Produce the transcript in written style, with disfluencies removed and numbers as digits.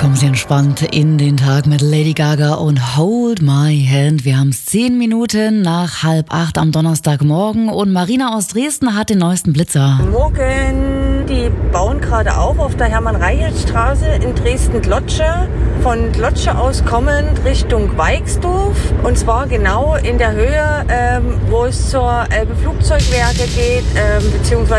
Kommen Sie entspannt in den Tag mit Lady Gaga und Hold My Hand. Wir haben es 10 Minuten nach 7:30 am Donnerstagmorgen und Marina aus Dresden hat den neuesten Blitzer. Morgen, die bauen gerade auf der Hermann-Reichelt-Straße in Dresden-Glotsche. Von Glotsche aus kommend Richtung Weixdorf und zwar genau in der Höhe, wo es zur Elbe Flugzeugwerke geht, beziehungsweise